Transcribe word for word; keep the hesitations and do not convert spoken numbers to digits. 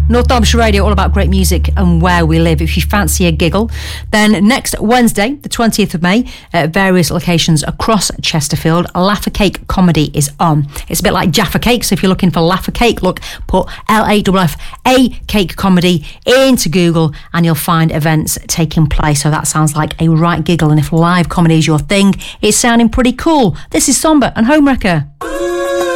North Derbyshire Radio, all about great music and where we live. If you fancy a giggle, then next Wednesday, the twentieth of May, at various locations across Chesterfield, Laffer Cake Comedy is on. It's a bit like Jaffa Cake, so if you're looking for Laffer Cake, look, put L A F F A Cake Comedy into Google and you'll find events taking place. So that sounds like a right giggle, and if live comedy is your thing, it's sounding pretty cool. This is Somber and Homewrecker.